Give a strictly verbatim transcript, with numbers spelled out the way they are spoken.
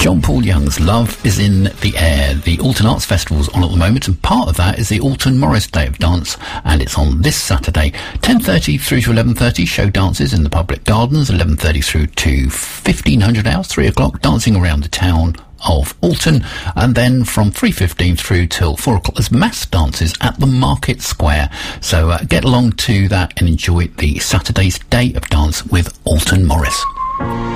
John Paul Young's Love is in the Air. The Alton Arts Festival's on at the moment, and part of that is the Alton Morris Day of Dance, and it's on this Saturday, ten thirty through to eleven thirty, show dances in the public gardens, eleven thirty through to fifteen hundred hours, three o'clock, dancing around the town of Alton, and then from three fifteen through till four o'clock there's mass dances at the Market Square. So uh, get along to that and enjoy the Saturday's Day of Dance with Alton Morris.